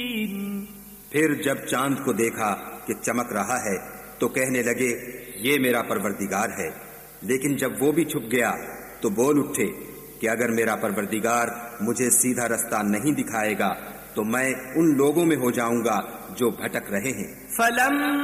फिर जब चांद को देखा कि चमक रहा है तो कहने लगे ये मेरा परवरदिगार है। लेकिन जब वो भी छुप गया तो बोल उठे कि अगर मेरा परवरदिगार मुझे सीधा रास्ता नहीं दिखाएगा तो मैं उन लोगों में हो जाऊंगा जो भटक रहे हैं।